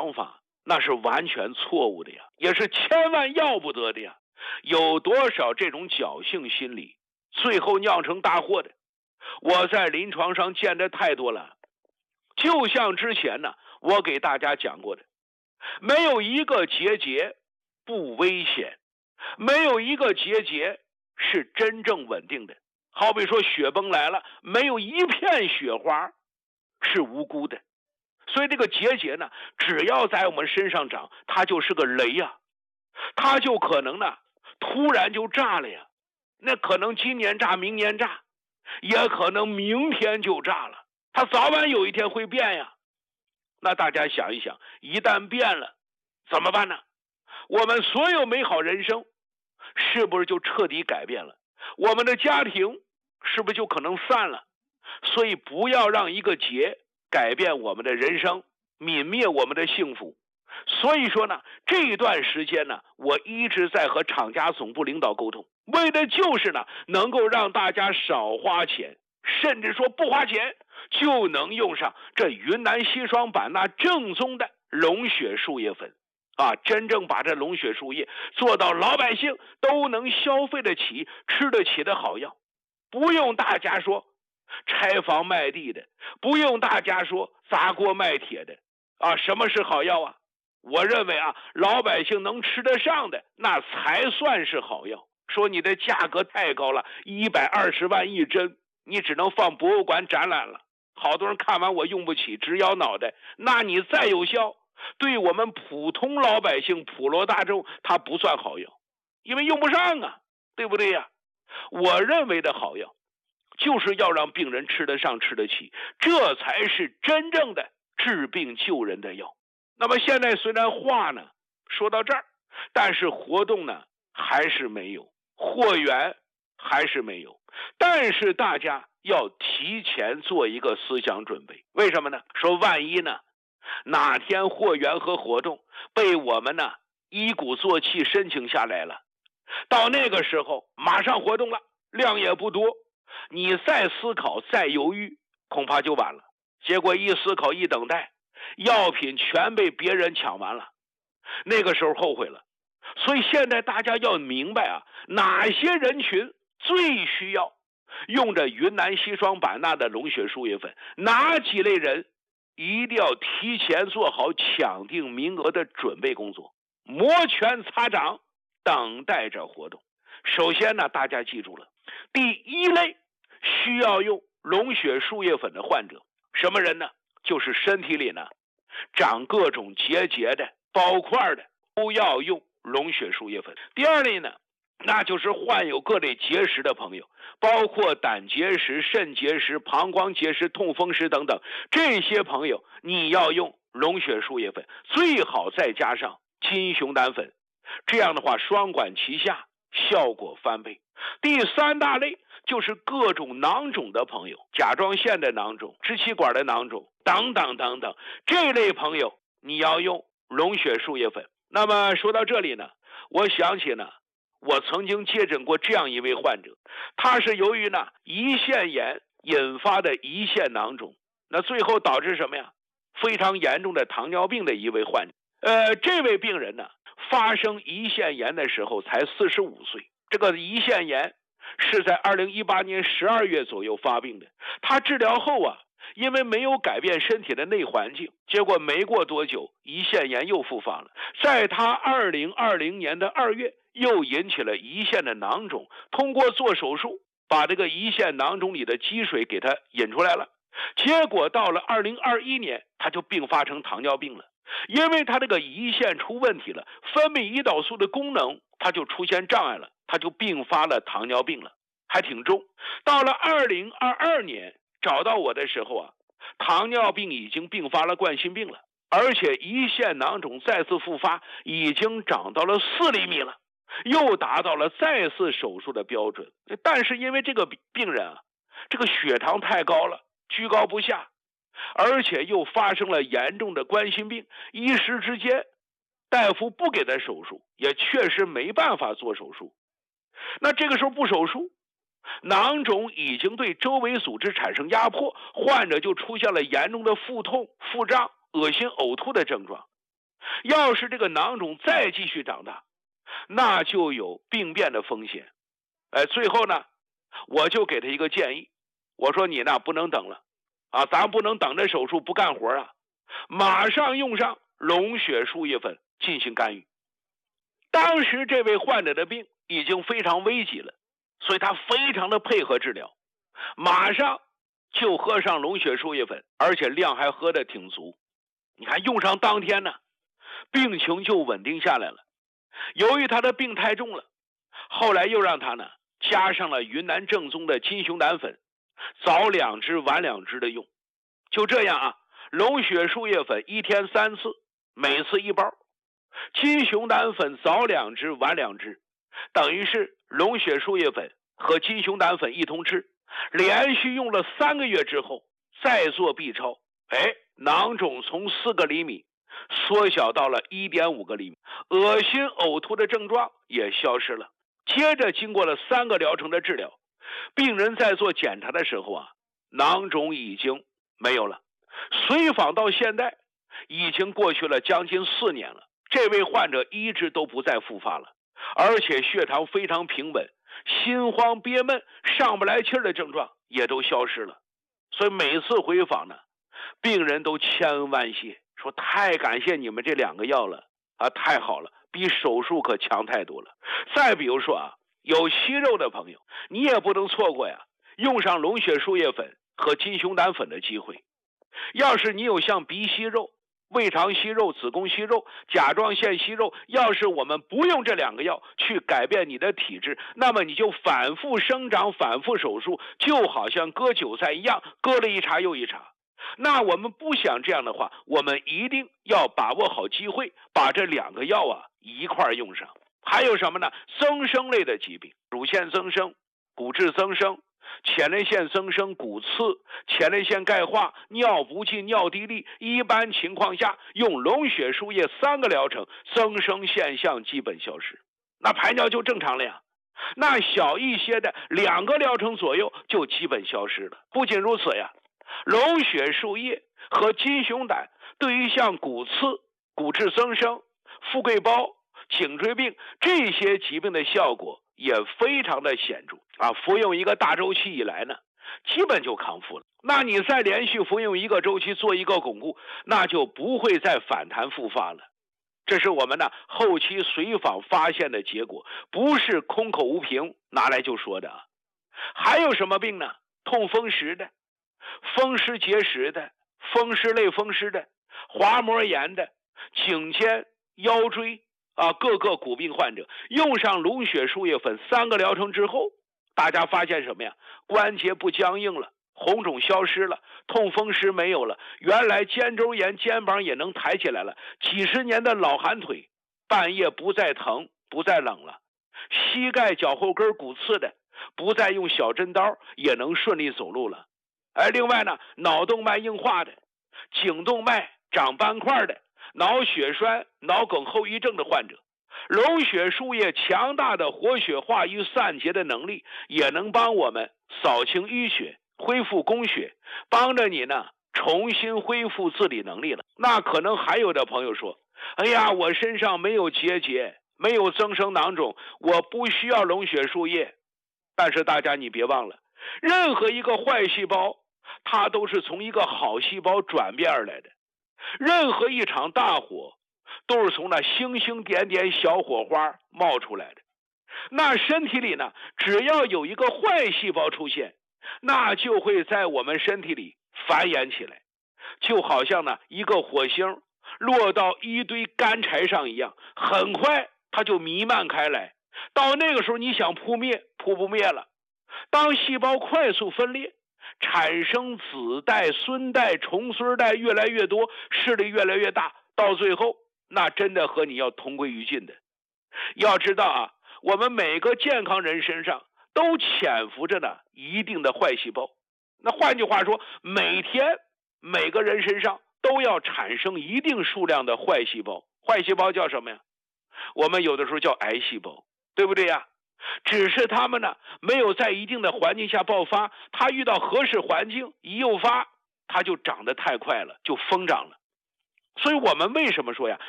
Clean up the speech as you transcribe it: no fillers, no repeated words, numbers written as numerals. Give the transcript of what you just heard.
想法那是完全错误的呀，也是千万要不得的呀。有多少这种侥幸心理，最后酿成大祸的？我在临床上见得太多了。就像之前呢，我给大家讲过的，没有一个结节不危险，没有一个结节是真正稳定的。好比说雪崩来了，没有一片雪花是无辜的。所以这个结节呢，只要在我们身上长，它就是个雷呀，它就可能呢突然就炸了呀。那可能今年炸，明年炸，也可能明天就炸了，它早晚有一天会变呀。那大家想一想，一旦变了怎么办呢？我们所有美好人生是不是就彻底改变了？我们的家庭是不是就可能散了？所以不要让一个结改变我们的人生，泯灭我们的幸福。所以说呢，这一段时间呢，我一直在和厂家总部领导沟通，为的就是呢，能够让大家少花钱，甚至说不花钱就能用上这云南西双版纳正宗的龙血树叶粉啊，真正把这龙血树叶做到老百姓都能消费得起、吃得起的好药。不用大家说拆房卖地的，不用大家说砸锅卖铁的啊，什么是好药啊？我认为啊，老百姓能吃得上的那才算是好药。说你的价格太高了，120万一针，你只能放博物馆展览了，好多人看完我用不起，直摇脑袋。那你再有效，对我们普通老百姓、普罗大众，它不算好药，因为用不上啊，对不对呀？我认为的好药就是要让病人吃得上、吃得起，这才是真正的治病救人的药。那么现在虽然话呢说到这儿，但是活动呢还是没有，货源还是没有，但是大家要提前做一个思想准备。为什么呢？说万一呢哪天货源和活动被我们呢一鼓作气申请下来了，到那个时候马上活动了，量也不多，你再思考再犹豫恐怕就晚了。结果一思考一等待，药品全被别人抢完了，那个时候后悔了。所以现在大家要明白啊，哪些人群最需要用着云南西双版纳的龙血树叶粉，哪几类人一定要提前做好抢定名额的准备工作，摩拳擦掌等待着活动。首先呢，大家记住了，第一类需要用龙血树叶粉的患者，什么人呢？就是身体里呢长各种结节的、包块的，都要用龙血树叶粉。第二类呢，那就是患有各类结石的朋友，包括胆结石、肾结石、膀胱结石、痛风石等等，这些朋友你要用龙血树叶粉，最好再加上金熊胆粉，这样的话双管齐下，效果翻倍。第三大类就是各种囊肿的朋友，甲状腺的囊肿、支气管的囊肿等等等等，这类朋友你要用龙血树叶粉。那么说到这里呢，我想起呢，我曾经接诊过这样一位患者，他是由于呢胰腺炎引发的胰腺囊肿，那最后导致什么呀？非常严重的糖尿病的一位患者。这位病人呢，发生胰腺炎的时候才45岁，这个胰腺炎是在2018年12月左右发病的。他治疗后啊，因为没有改变身体的内环境，结果没过多久胰腺炎又复发了。在他2020年的2月又引起了胰腺的囊肿，通过做手术把这个胰腺囊肿里的积水给他引出来了。结果到了2021年他就并发成糖尿病了，因为他这个胰腺出问题了，分泌胰岛素的功能它就出现障碍了，他就并发了糖尿病了，还挺重。到了2022年找到我的时候啊，糖尿病已经并发了冠心病了，而且胰腺囊肿再次复发，已经长到了4厘米了，又达到了再次手术的标准。但是因为这个病人啊，这个血糖太高了，居高不下，而且又发生了严重的冠心病，一时之间大夫不给他手术，也确实没办法做手术。那这个时候不手术，囊肿已经对周围组织产生压迫，患者就出现了严重的腹痛、腹胀、恶心、呕吐的症状。 要是这个囊肿再继续长大，那就有病变的风险。最后呢，我就给他一个建议，我说你呢不能等了啊，咱不能等着手术不干活啊，马上用上龙血输液粉进行干预。当时这位患者的病已经非常危急了，所以他非常的配合治疗，马上就喝上龙血输液粉，而且量还喝得挺足。你看用上当天呢，病情就稳定下来了。由于他的病太重了，后来又让他呢加上了云南正宗的金熊胆粉，早2支晚2支的用。就这样啊，龙血输液粉1天3次，每次1包，金熊胆粉早2支晚2支，等于是龙血输液粉和金熊胆粉一同吃。连续用了3个月之后，再做 B 超，囊肿从4个厘米缩小到了1.5个厘米，恶心呕吐的症状也消失了。接着经过了3个疗程的治疗，病人在做检查的时候啊，囊肿已经没有了。随访到现在已经过去了将近4年了，这位患者一直都不再复发了，而且血糖非常平稳，心慌憋闷上不来气的症状也都消失了。所以每次回访呢，病人都千恩万谢，说太感谢你们这2个药了啊，太好了，比手术可强太多了。再比如说啊，有息肉的朋友，你也不能错过呀用上龙血输液粉和金熊胆粉的机会。要是你有像鼻息肉、胃肠息肉、子宫息肉、甲状腺息肉，要是我们不用这2个药去改变你的体质，那么你就反复生长、反复手术，就好像割韭菜一样，割了一茬又一茬。那我们不想这样的话，我们一定要把握好机会，把这2个药啊一块用上。还有什么呢？增生类的疾病，乳腺增生、骨质增生、前列腺增生、骨刺、前列腺钙化、尿不尽、尿滴沥，一般情况下用龙血输液3个疗程，增生现象基本消失，那排尿就正常了呀。那小一些的2个疗程左右就基本消失了。不仅如此呀，龙血输液和金熊胆对于像骨刺、骨质增生、富贵包、颈椎病这些疾病的效果也非常的显著啊！服用一个大周期以来呢，基本就康复了。那你再连续服用1个周期做1个巩固，那就不会再反弹复发了。这是我们呢后期随访发现的结果，不是空口无凭拿来就说的啊。还有什么病呢？痛风湿的、风湿结石的、风湿类风湿的、滑膜炎的、颈肩、腰椎各个骨病患者，用上龙血输液粉3个疗程之后，大家发现什么呀？关节不僵硬了，红肿消失了，痛风湿没有了，原来肩周炎肩膀也能抬起来了，几十年的老寒腿半夜不再疼不再冷了，膝盖脚后跟骨刺的不再用小针刀也能顺利走路了。另外呢，脑动脉硬化的、颈动脉长斑块的、脑血栓、脑梗后遗症的患者，龙血输液强大的活血化瘀散结的能力，也能帮我们扫清淤血，恢复供血，帮着你呢重新恢复自理能力了。那可能还有的朋友说，哎呀，我身上没有结节，没有增生囊肿，我不需要龙血输液。但是大家你别忘了，任何一个坏细胞它都是从一个好细胞转变而来的，任何一场大火都是从那星星点点小火花冒出来的。那身体里呢，只要有一个坏细胞出现，那就会在我们身体里繁衍起来，就好像呢一个火星落到一堆干柴上一样，很快它就弥漫开来，到那个时候你想扑灭扑不灭了。当细胞快速分裂，产生子代、孙代、重孙代越来越多，势力越来越大，到最后那真的和你要同归于尽的。要知道啊，我们每个健康人身上都潜伏着呢一定的坏细胞。那换句话说，每天每个人身上都要产生一定数量的坏细胞。坏细胞叫什么呀？我们有的时候叫癌细胞，对不对呀？只是他们呢没有在一定的环境下爆发，它遇到合适环境一诱发，它就长得太快了，就疯长了。所以我们为什么说呀，